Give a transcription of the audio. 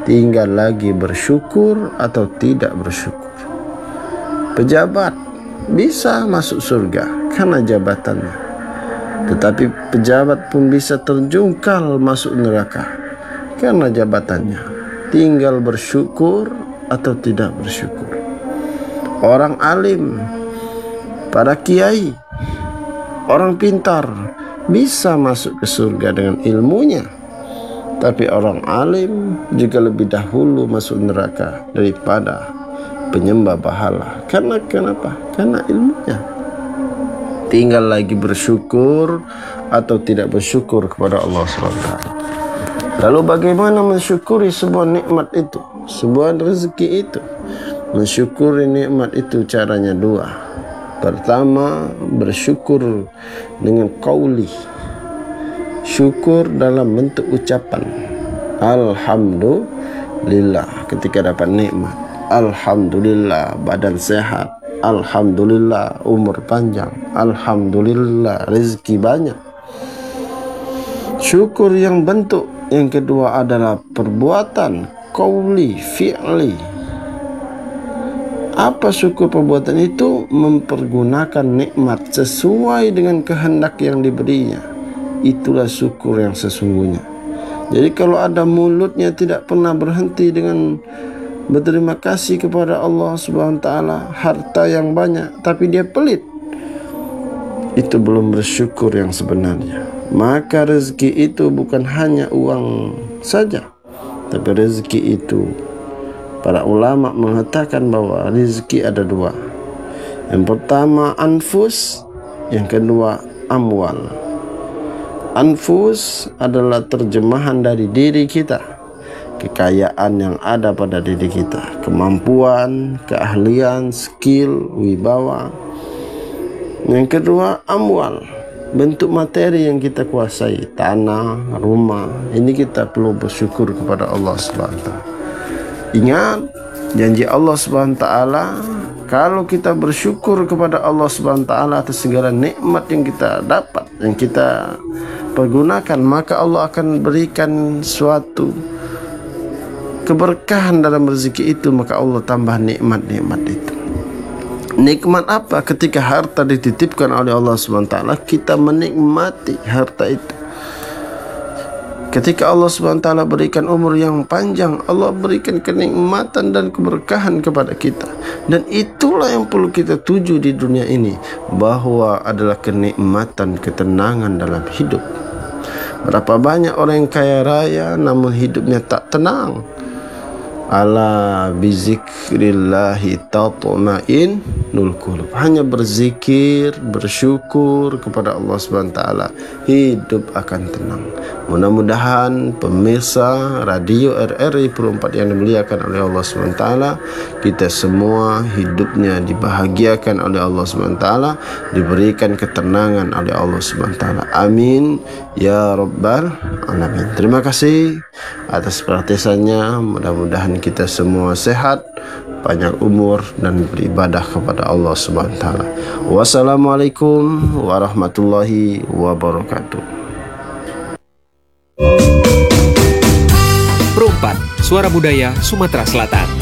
tinggal lagi bersyukur atau tidak bersyukur. Pejabat bisa masuk surga karena jabatannya, tetapi pejabat pun bisa terjungkal masuk neraka karena jabatannya. Tinggal bersyukur atau tidak bersyukur. Orang alim, para kiai, orang pintar bisa masuk ke surga dengan ilmunya, tapi orang alim juga lebih dahulu masuk neraka daripada penyembah berhala. Karena kenapa? Karena ilmunya. Tinggal lagi bersyukur atau tidak bersyukur kepada Allah SWT. Lalu bagaimana mensyukuri sebuah nikmat itu, sebuah rezeki itu? Mensyukuri nikmat itu caranya dua. Pertama, bersyukur dengan qauli, syukur dalam bentuk ucapan alhamdulillah ketika dapat nikmat. Alhamdulillah badan sehat, alhamdulillah umur panjang, alhamdulillah rezeki banyak. Syukur yang bentuk yang kedua adalah perbuatan qauli, fi'li. Apa syukur perbuatan itu? Mempergunakan nikmat sesuai dengan kehendak yang diberinya. Itulah syukur yang sesungguhnya. Jadi kalau ada mulutnya tidak pernah berhenti dengan berterima kasih kepada Allah Subhanahu wa taala, harta yang banyak tapi dia pelit, itu belum bersyukur yang sebenarnya. Maka rezeki itu bukan hanya uang saja, tapi rezeki itu para ulama mengatakan bahwa rezeki ada dua. Yang pertama anfus, yang kedua amwal. Anfus adalah terjemahan dari diri kita, kekayaan yang ada pada diri kita, kemampuan, keahlian, skill, wibawa. Yang kedua amwal, bentuk materi yang kita kuasai, tanah, rumah. Ini kita perlu bersyukur kepada Allah SWT. Ingat janji Allah SWT, kalau kita bersyukur kepada Allah SWT atas segala nikmat yang kita dapat, yang kita pergunakan, maka Allah akan berikan suatu keberkahan dalam rezeki itu. Maka Allah tambah nikmat-nikmat itu. Nikmat apa? Ketika harta dititipkan oleh Allah SWT, kita menikmati harta itu. Ketika Allah SWT berikan umur yang panjang, Allah berikan kenikmatan dan keberkahan kepada kita. Dan itulah yang perlu kita tuju di dunia ini, bahwa adalah kenikmatan, ketenangan dalam hidup. Berapa banyak orang yang kaya raya namun hidupnya tak tenang. Ala bizikrillahi tatma'innul qulub. Hanya berzikir, bersyukur kepada Allah SWT, hidup akan tenang. Mudah-mudahan pemirsa radio RRI Pro 4 yang dimuliakan oleh Allah SWT, kita semua hidupnya dibahagiakan oleh Allah SWT, diberikan ketenangan oleh Allah SWT. Amin ya rabbal alamin. Terima kasih atas perhatiannya. Mudah-mudahan kita semua sehat, panjang umur, dan beribadah kepada Allah SWT. Wassalamualaikum warahmatullahi wabarakatuh. Pro 4, Suara Budaya Sumatera Selatan.